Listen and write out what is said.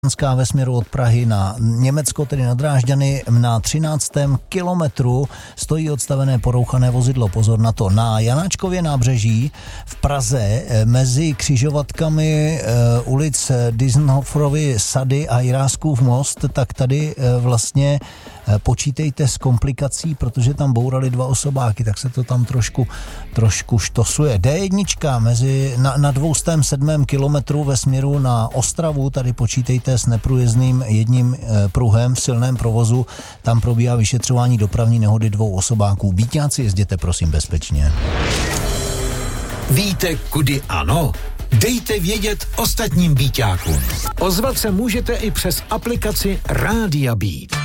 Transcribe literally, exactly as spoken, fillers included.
ve směru od Prahy na Německo, tedy na Drážďany, na třináctém kilometru stojí odstavené porouchané vozidlo. Pozor na to. Na Janáčkově nábřeží v Praze mezi křižovatkami uh, ulic Disenhoferovy sady a Jiráskův most, tak tady uh, vlastně uh, počítejte s komplikací, protože tam bourali dva osobáky, tak se to tam trošku, trošku štosuje. D jedna mezi, na, na dvoustém sedmém kilometru ve směru na Ostravu, tady počítejte s neprůjezdným jedním e, pruhem v silném provozu. Tam probíhá vyšetřování dopravní nehody dvou osobáků. Bíťáci, jezděte prosím bezpečně. Víte, kudy ano? Dejte vědět ostatním Bíťákům. Ozvat se můžete i přes aplikaci Rádia Beat.